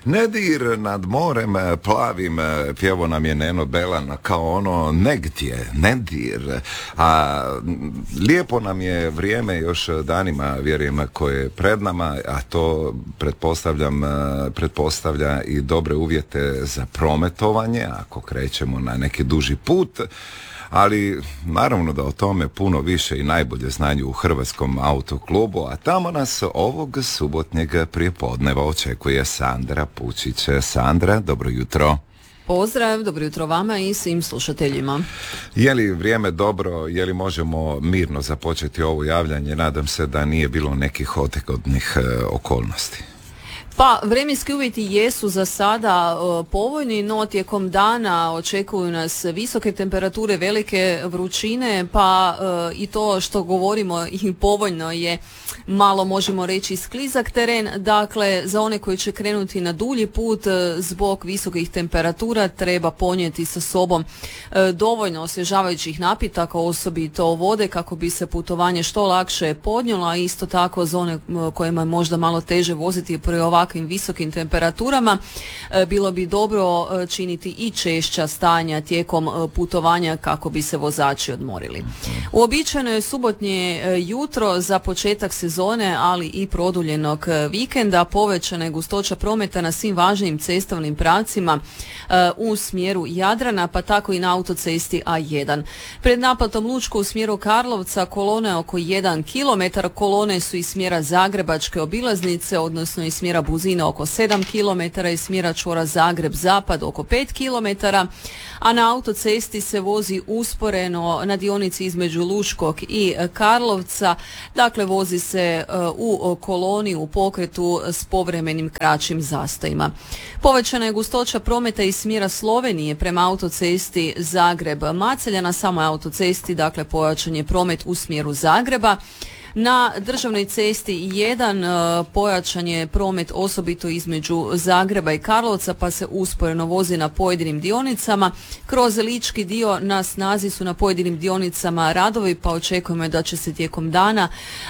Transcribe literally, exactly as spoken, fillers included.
Nedir nad morem plavim, pjevo nam je Neno Belan, kao ono negdje, nedir. A lijepo nam je vrijeme još danima, vjerujem, koje je pred nama, a to pretpostavljam, pretpostavlja i dobre uvjete za prometovanje, ako krećemo na neki duži put. Ali naravno da o tome puno više i najbolje znaju u Hrvatskom autoklubu, a tamo nas ovog subotnjeg prijepodneva očekuje Sandra Pučić. Sandra, dobro jutro. Pozdrav, dobro jutro vama i svim slušateljima. Je li vrijeme dobro, je li možemo mirno započeti ovo javljanje? Nadam se da nije bilo nekih otegodnih e, okolnosti. Pa, vremenski uvjeti jesu za sada uh, povoljni, no tijekom dana očekuju nas visoke temperature, velike vrućine, pa uh, i to što govorimo i povoljno je malo, možemo reći, sklizak teren. Dakle, za one koji će krenuti na dulji put uh, zbog visokih temperatura treba ponijeti sa sobom uh, dovoljno osvježavajućih napitaka, osobito vode, kako bi se putovanje što lakše podnijelo, a isto tako za one uh, kojima je možda malo teže voziti pri ovakvim visokim temperaturama, bilo bi dobro činiti i češća stanja tijekom putovanja kako bi se vozači odmorili. Uobičajeno je subotnje jutro za početak sezone, ali i produljenog vikenda. Povećana je gustoća prometa na svim važnim cestovnim pravcima u smjeru Jadrana, pa tako i na autocesti A jedan. Pred naplatom Lučko u smjeru Karlovca kolona je oko jedan kilometar. Kolone su iz smjera Zagrebačke obilaznice, odnosno iz smjera Buzina oko sedam kilometara, i smjera čvora Zagreb-Zapad oko pet kilometara, a na autocesti se vozi usporeno na dionici između Lučkog i Karlovca. Dakle, vozi se u koloni u pokretu s povremenim kraćim zastojima. Povećana je gustoća prometa iz smjera Slovenije prema autocesti Zagreb-Macelja. Na samoj autocesti, dakle, pojačan je promet u smjeru Zagreba. Na državnoj cesti jedan pojačan je promet osobito između Zagreba i Karlovca, pa se usporeno vozi na pojedinim dionicama. Kroz lički dio na snazi su na pojedinim dionicama radovi, pa očekujemo da će se tijekom dana